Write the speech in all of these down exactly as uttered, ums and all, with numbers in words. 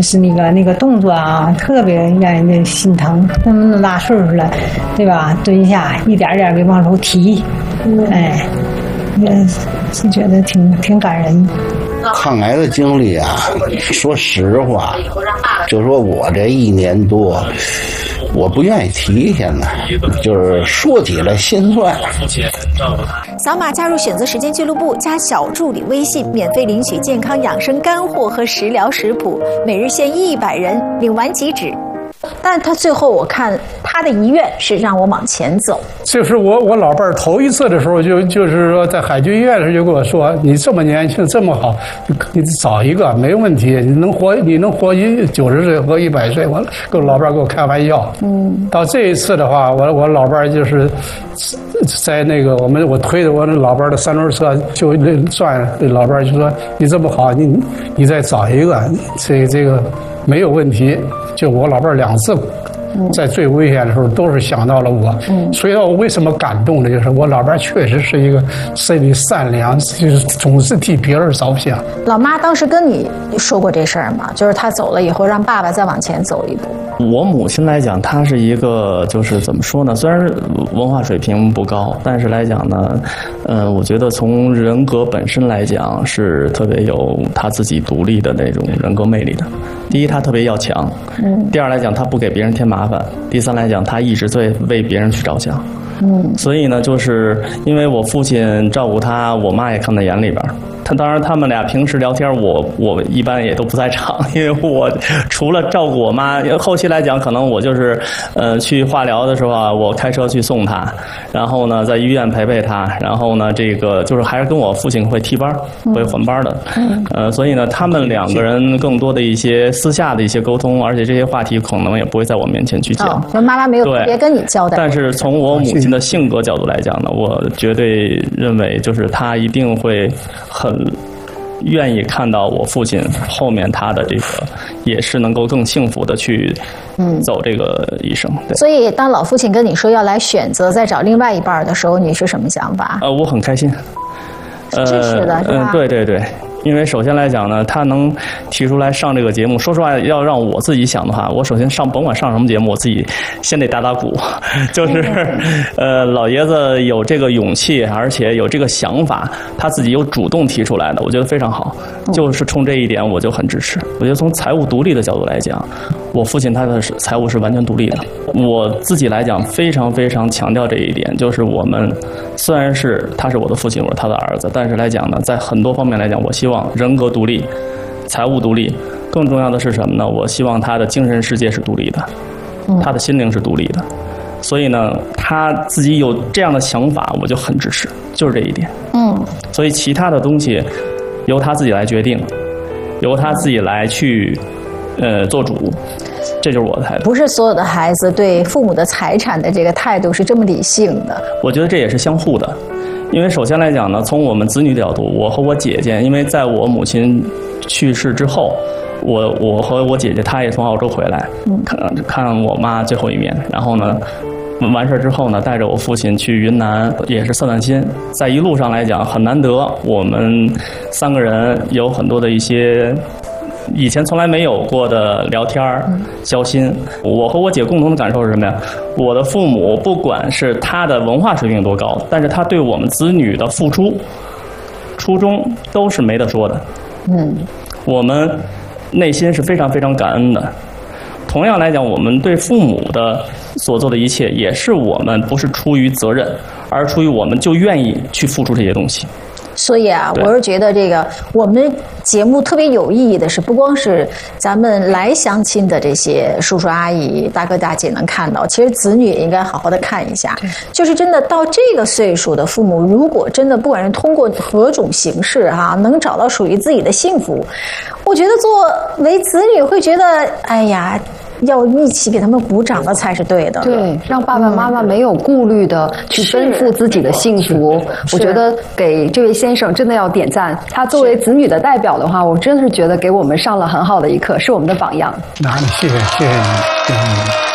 就是那个那个动作啊，特别让人家心疼。那么那么大岁数了，对吧？蹲下，一点点给往出提，哎，嗯，是觉得挺挺感人。 抗癌的经历啊，说实话，就说我这一年多，我不愿意提，现在就是说起来心酸。 扫码加入选择时间俱乐部，加小助理微信，免费领取健康养生干货和食疗食谱，每日限一百人，领完即止。但他最后我看他的遗愿是让我往前走。 就是我我老伴儿头一次的时候就就是说在海军医院时就跟我说，你这么年轻这么好，你找一个没问题，你能活你能活一九十岁活一百岁。我跟我老伴儿跟我开玩笑。嗯。到这一次的话，我我老伴儿就是在那个我们我推着我那老伴儿的三轮车就转，老伴儿就说你这么好，你你再找一个，这这个没有问题。就我老伴儿两次在最危险的时候都是想到了我，嗯，所以我为什么感动的就是我老伴儿确实是一个心里善良，就是总是替别人着想。 老妈当时跟你说过这事儿吗？就是她走了以后让爸爸再往前走一步。 我母亲来讲，她是一个就是怎么说呢？虽然文化水平不高，但是来讲呢，呃，我觉得从人格本身来讲是特别有她自己独立的那种人格魅力的。第一，她特别要强；嗯，第二来讲，她不给别人添麻烦；第三来讲，她一直在为别人去着想。嗯，所以呢，就是因为我父亲照顾她，我妈也看在眼里边。他当然，他们俩平时聊天，我我一般也都不在场，因为我除了照顾我妈，后期来讲，可能我就是呃去化疗的时候啊，我开车去送她，然后呢在医院陪陪她，然后呢这个就是还是跟我父亲会替班，会换班的，嗯、呃，所以呢他们两个人更多的一些私下的一些沟通，而且这些话题可能也不会在我面前去讲。 哦，所以妈妈没有特别跟你交代。 但是从我母亲的性格角度来讲呢，我绝对认为就是她一定会很愿意看到我父亲后面他的这个也是能够更幸福的去走这个一生。对， 所以当老父亲跟你说要来选择再找另外一半的时候，你是什么想法？ 呃，我很开心， 呃，支持的是吧？ 嗯，对对对。因为首先来讲呢，他能提出来上这个节目，说实话，要让我自己想的话，我首先上甭管上什么节目，我自己先得打打鼓，就是，呃，老爷子有这个勇气，而且有这个想法，他自己又主动提出来的，我觉得非常好。就是冲这一点，我就很支持。我觉得从财务独立的角度来讲，我父亲他的财务是完全独立的。我自己来讲，非常非常强调这一点，就是我们虽然是他是我的父亲，我是他的儿子，但是来讲呢，在很多方面来讲，我希望人格独立，财务独立，更重要的是什么呢？我希望他的精神世界是独立的，他的心灵是独立的。所以呢，他自己有这样的想法，我就很支持，就是这一点。嗯，所以其他的东西由他自己来决定，由他自己来去呃做主，这就是我的态度。 不是所有的孩子对父母的财产的这个态度是这么理性的。 我觉得这也是相互的。因为首先来讲呢，从我们子女角度，我和我姐姐，因为在我母亲去世之后，我我和我姐姐她也从澳洲回来，看看我妈最后一面，然后呢完事之后呢，带着我父亲去云南也是散散心。在一路上来讲很难得，我们三个人有很多的一些以前从来没有过的聊天交心。我和我姐共同的感受是什么呀？我的父母不管是他的文化水平有多高，但是他对我们子女的付出初衷都是没得说的。嗯，我们内心是非常非常感恩的。同样来讲，我们对父母的所做的一切，也是我们不是出于责任，而出于我们就愿意去付出这些东西。 所以啊，我是觉得这个我们节目特别有意义的是，不光是咱们来相亲的这些叔叔阿姨、大哥大姐能看到，其实子女也应该好好的看一下。就是真的到这个岁数的父母，如果真的不管是通过何种形式哈、啊，能找到属于自己的幸福，我觉得作为子女会觉得，哎呀。要一起给他们鼓掌的才是对的。 对，让爸爸妈妈没有顾虑的去奔赴自己的幸福。我觉得给这位先生真的要点赞。他作为子女的代表的话，我真的是觉得给我们上了很好的一课，是我们的榜样。 那谢谢谢谢你。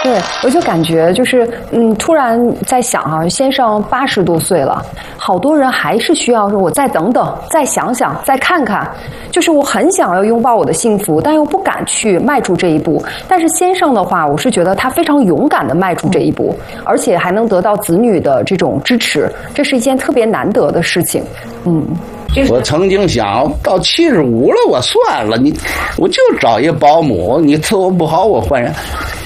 对，我就感觉就是，嗯，突然在想啊，先生八十多岁了，好多人还是需要说，我再等等，再想想，再看看。就是我很想要拥抱我的幸福，但又不敢去迈出这一步。但是先生的话，我是觉得他非常勇敢地迈出这一步，而且还能得到子女的这种支持，这是一件特别难得的事情。嗯。 我曾经想到七十五了，我算了，你我就找一保姆，你伺候不好我换人。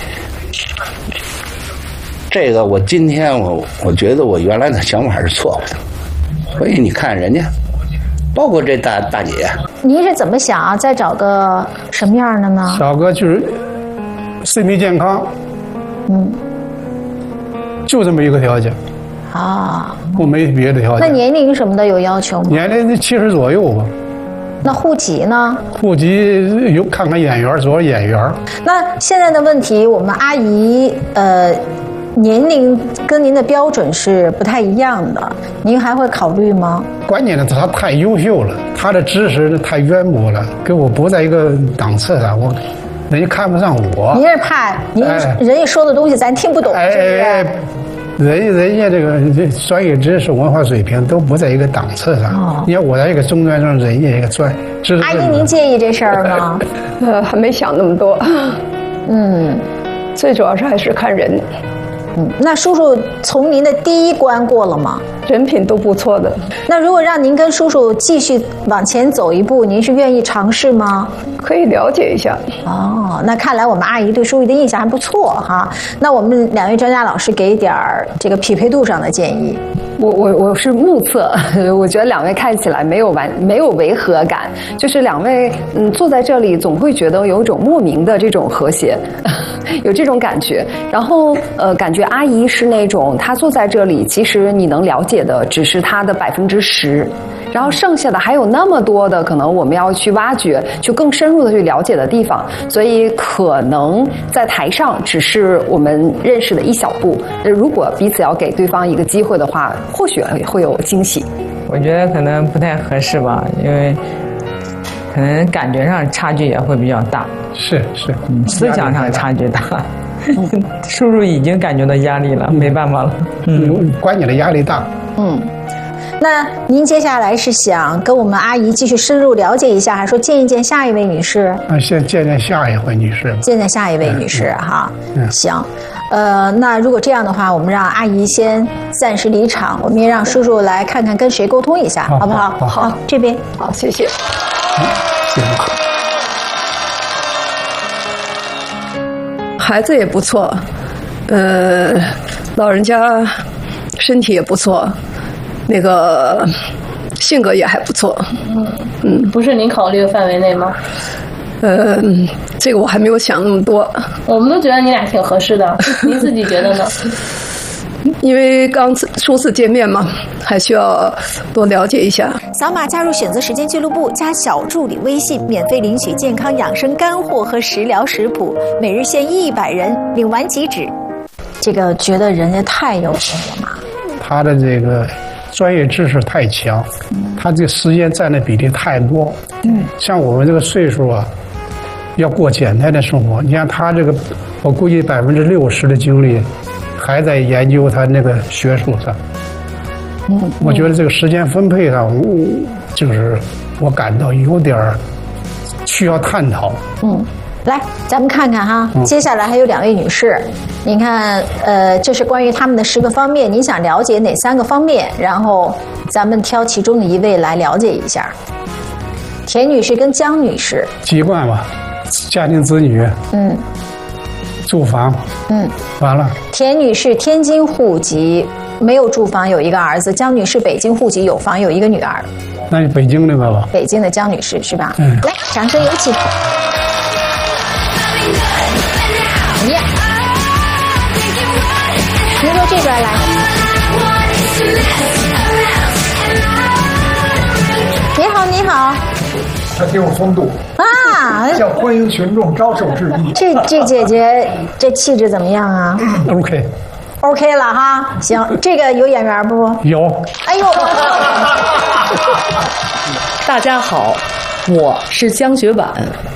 这个我今天我我觉得我原来的想法是错误的，所以你看人家，包括这大大姐， 您是怎么想啊？再找个什么样的呢？ 小哥就是身体健康， 嗯， 就这么一个条件。 啊， 我没别的条件。 那年龄什么的有要求吗？ 年龄七十左右吧。 那户籍呢？ 户籍有看看眼缘，主要眼缘。 那现在的问题，我们阿姨呃年龄跟您的标准是不太一样的，您还会考虑吗？ 关键的她太优秀了，她的知识太渊博了，跟我不在一个档次上，我人家看不上我。 您是怕您、哎、人家说的东西咱听不懂， 哎、 是不是？ 哎人人家这个这专业知识、文化水平都不在一个档次上。哦、你看我在一个中专生，人家一个专知识。 阿姨，您介意这事儿吗？ 呃，还没想那么多。 嗯， 最主要是还是看人。 嗯，那叔叔从您的第一关过了吗？ 人品都不错的。 那如果让您跟叔叔继续往前走一步，您是愿意尝试吗？ 可以了解一下。 哦，那看来我们阿姨对叔叔的印象还不错哈。那我们两位专家老师给一点儿这个匹配度上的建议。 我我我是目测，我觉得两位看起来没有完没有违和感，就是两位嗯坐在这里总会觉得有一种莫名的这种和谐，有这种感觉。然后呃，感觉阿姨是那种她坐在这里，其实你能了解的只是她的百分之十。然后剩下的还有那么多的可能我们要去挖掘，去更深入的去了解的地方，所以可能在台上只是我们认识的一小步。如果彼此要给对方一个机会的话，或许会有惊喜。 我觉得可能不太合适吧，因为可能感觉上差距也会比较大。 是是， 嗯，思想上差距大。叔叔已经感觉到压力了，嗯、没办法了。 嗯，关键的压力大。 嗯。那您接下来是想跟我们阿姨继续深入了解一下，还是说见一见下一位女士？ 啊，先见见下一位女士。 见见下一位女士、嗯、哈、嗯。行，呃，那如果这样的话，我们让阿姨先暂时离场，我们也让叔叔来看看跟谁沟通一下，好, 好不好？ 好， 好，这边好，谢谢。 嗯，谢谢。 孩子也不错，呃，老人家身体也不错。那个性格也还不错， 嗯，不是您考虑的范围内吗？ 呃，这个我还没有想那么多。 我们都觉得你俩挺合适的，您自己觉得呢？ 因为刚初次见面嘛，还需要多了解一下。 扫码加入选择时间俱乐部，加小助理微信，免费领取健康养生干货和食疗食谱，每日限一百人，领完即止。这个觉得人家太优秀了嘛？ 他的这个专业知识太强，他这个时间占的比例太多。嗯，像我们这个岁数啊，要过简单的生活。你看他这个，我估计百分之六十的精力还在研究他那个学术上。嗯，我觉得这个时间分配上，我就是我感到有点需要探讨。 嗯。来，咱们看看哈，嗯、接下来还有两位女士，您看，呃，这是关于她们的十个方面，您想了解哪三个方面？然后咱们挑其中的一位来了解一下。田女士跟江女士， 籍贯吧，家庭子女， 嗯， 住房， 嗯， 完了。 田女士天津户籍，没有住房，有一个儿子；江女士北京户籍，有房，有一个女儿。 那你北京那个吧？ 北京的江女士是吧？ 嗯， 来，掌声有请。耶！您说这边来。你好，你好。 她挺有风度啊， 向欢迎群众招手致意。 这这姐姐这气质怎么样啊 ？OK。 OK 了哈，行，这个有眼缘不？ 有。 哎呦！ 大家好，我是江雪婉。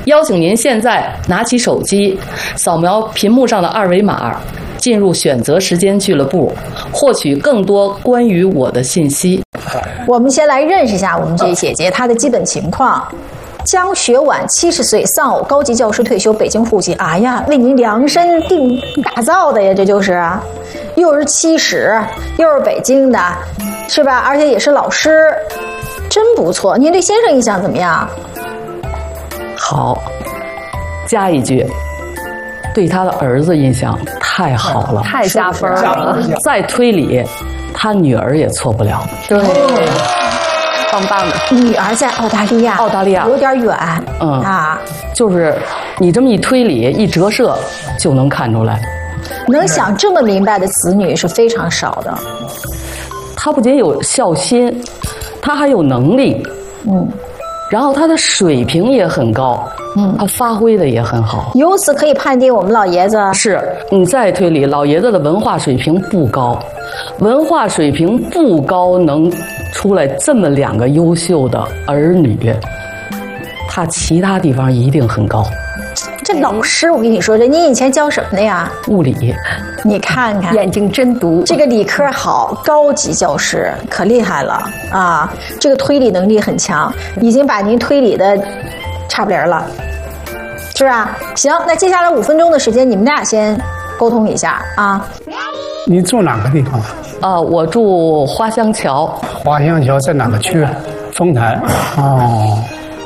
邀请您现在拿起手机，扫描屏幕上的二维码，进入选择时间俱乐部，获取更多关于我的信息。 我们先来认识一下我们这位姐姐她的基本情况。江学婉，七十岁，丧偶，高级教师退休，北京户籍。哎呀，为您量身定打造的呀，这就是啊，又是七十，又是北京的，是吧？而且也是老师，真不错。您对先生印象怎么样？ 好，加一句，对他的儿子印象太好了， 太加分了。 再推理，他女儿也错不了。 对。棒棒的， 女儿在澳大利亚， 澳大利亚有点远， 嗯啊， 就是你这么一推理，一折射就能看出来。 能想这么明白的子女是非常少的。 他不仅有孝心，他还有能力， 嗯， 然后他的水平也很高，嗯，他发挥的也很好。 由此可以判定我们老爷子是你再推理，老爷子的文化水平不高，文化水平不高能出来这么两个优秀的儿女，他其他地方一定很高。 这老师，我跟你说，这你以前教什么的呀？ 物理。 你看看， 眼睛真毒。 这个理科好，高级教师可厉害了啊！这个推理能力很强，已经把您推理的差不离了，是吧？行，那接下来五分钟的时间，你们俩先沟通一下啊。 你住哪个地方啊？ 啊，我住花乡桥。 花乡桥在哪个区？丰台。哦。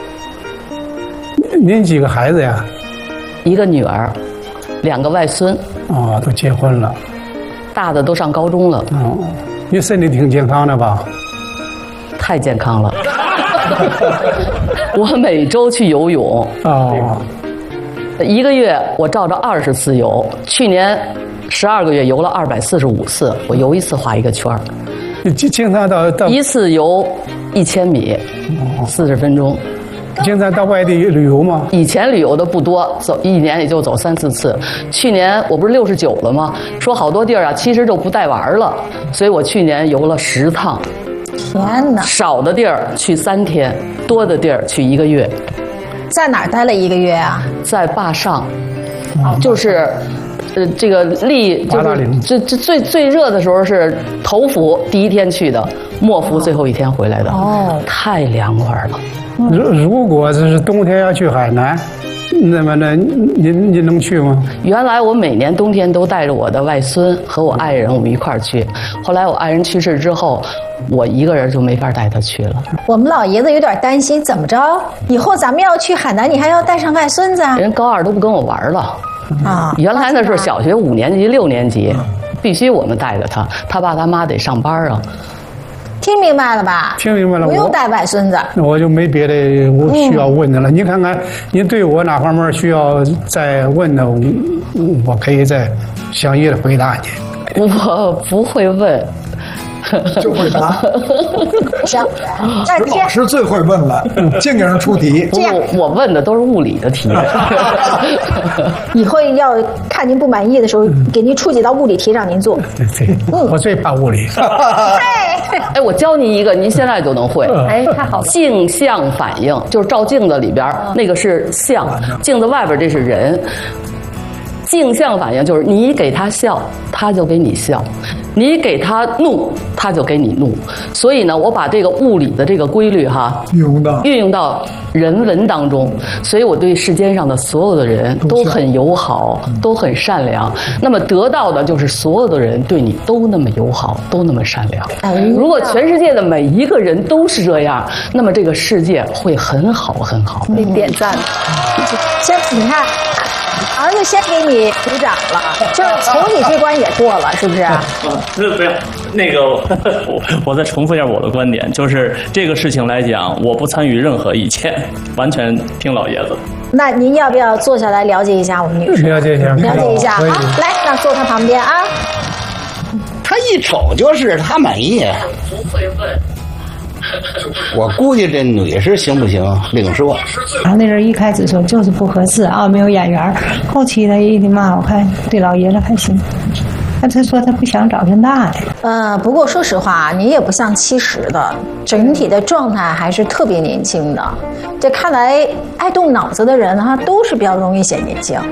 您几个孩子呀？ 一个女儿，两个外孙。 哦，都结婚了。 大的都上高中了。 哦，你身体挺健康的吧？ 太健康了。我每周去游泳。 哦。 一个月我照着二十次游，去年十二个月游了二百四十五次，我游一次画一个圈儿。 你经常到到一次游一千米，四十分钟。 经常到外地旅游吗？ 以前旅游的不多，走一年也就走三四次。去年我不是六十九了吗？说好多地儿啊，其实就不带玩了，所以我去年游了十趟。 天哪！ 少的地儿去三天，多的地儿去一个月。 在哪儿待了一个月啊？ 在坝上，嗯、就是，呃，这个丽就是这这最最热的时候是头伏第一天去的，末伏最后一天回来的。哦，太凉快了。 如如果这是冬天要去海南，那么呢，您您能去吗？ 原来我每年冬天都带着我的外孙和我爱人，我们一块儿去。后来我爱人去世之后，我一个人就没法带他去了。 我们老爷子有点担心，怎么着？以后咱们要去海南，你还要带上外孙子啊？ 人高二都不跟我玩了啊！ 原来那是小学五年级、六年级，必须我们带着他，他爸他妈得上班啊。 听明白了吧？ 听明白了， 不用带外孙子。 那我就没别的我需要问的了。嗯、你看看，您对我哪方面需要再问的，我, 我可以再详细的回答你。 我不会问。 就会答。 行， 老师最会问了，净给人出题。 我我问的都是物理的题。 以后要看您不满意的时候，给您出几道物理题让您做。 对对，嗯、我最怕物理。 哎，我教您一个，您现在就能会。 哎，太好了。 镜像反应就是照镜子里边，那个是像，镜子外边这是人。镜像反应就是你给他笑，他就给你笑；你给他怒，他就给你怒。所以呢，我把这个物理的这个规律哈运用到运用到人文当中，所以我对世间上的所有的人都很友好，都很善良。那么得到的就是所有的人对你都那么友好，都那么善良。如果全世界的每一个人都是这样，那么这个世界会很好很好。 给点赞。 先你看。儿子先给你鼓掌了，就是从你这关也过了，是不是？ 嗯，不要那个，我我再重复一下我的观点，就是这个事情来讲，我不参与任何意见，完全听老爷子。 那您要不要坐下来了解一下我们女士？ 了解一下， 了解一下。好，来，那坐他旁边啊。 他一瞅就是他满意。 不会问。 我估计这女士行不行另说。 然后那人一开始说就是不合适啊，没有眼缘。后期他一听嘛，我看对老爷子还行。 他他说他不想找人大的。 呃，不过说实话，你也不像七十的，整体的状态还是特别年轻的。这看来爱动脑子的人哈，都是比较容易显年轻。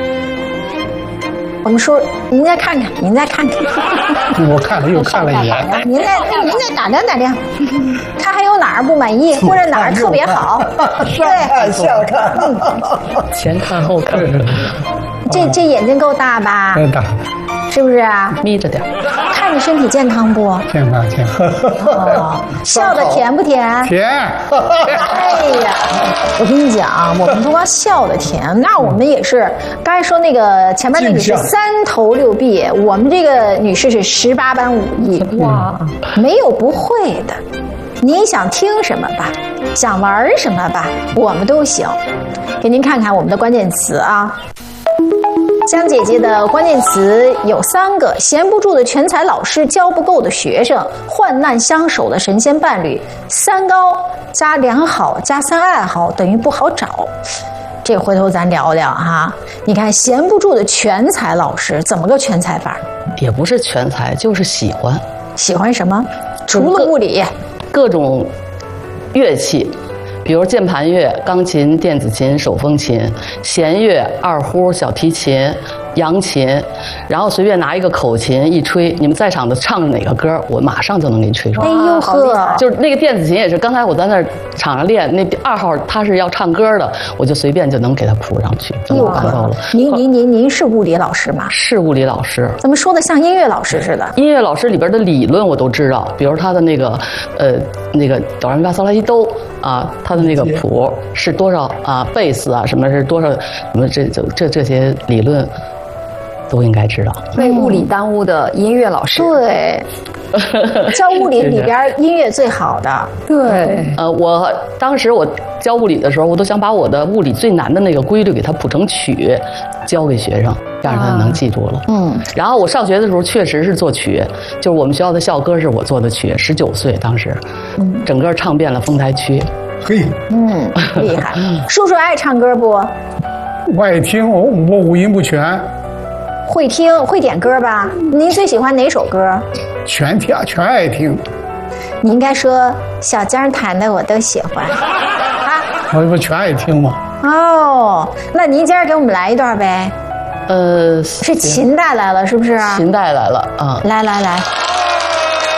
我们说，您再看看，您再看看。 我看了又看了一眼。 您再您再打量打量，看还有哪儿不满意，或者哪儿特别好。 对，下看， 前看后看。 这这眼睛够大吧？ 够大。 是不是啊？ 眯着点。 看你身体健康不？ 健康健康。 哦，笑的甜不甜？ 甜。 哎呀，我跟你讲，我们不光笑的甜，那我们也是。刚才说那个前面那女士三头六臂，我们这个女士是十八般武艺。哇，没有不会的。你想听什么吧，想玩什么吧，我们都行。给您看看我们的关键词啊。江姐姐的关键词有三个：闲不住的全才老师，教不够的学生，患难相守的神仙伴侣。三高加良好加三爱好等于不好找。这回头咱聊聊哈。你看闲不住的全才老师怎么个全才法？ 也不是全才，就是喜欢。 喜欢什么？除了物理， 各种乐器。比如键盘乐、钢琴、电子琴、手风琴、弦乐、二胡、小提琴、扬琴，然后随便拿一个口琴一吹，你们在场的唱哪个歌，我马上就能给你吹出来。 哎呦呵， 就是那个电子琴也是，刚才我在那儿场上练，那二号他是要唱歌的，我就随便就能给他谱上去，就能感受了。 您您您您是物理老师吗？ 是物理老师。 怎么说的像音乐老师似的？ 音乐老师里边的理论我都知道，比如他的那个呃那个哆来咪发嗦拉西哆啊，他的那个谱是多少啊，贝斯啊，什么是多少，什么这这这这些理论都应该知道。 被物理耽误的音乐老师， 对，教物理里边音乐最好的。 对， 呃，我当时我教物理的时候，我都想把我的物理最难的那个规律给它谱成曲，教给学生，这样他能记住了。 嗯， 然后我上学的时候确实是作曲，就是我们学校的校歌是我做的曲，十九岁当时，嗯，整个唱遍了丰台区。 嘿， 嗯，厉害。叔叔爱唱歌不？ 我爱听，我我五音不全。 会听会点歌吧？您最喜欢哪首歌？ 全听，全爱听。 你应该说小江弹的我都喜欢啊。 我不全爱听吗？ 哦，那您今儿给我们来一段呗？ 呃， 是琴带来了是不是？ 琴带来了啊！ 来来来。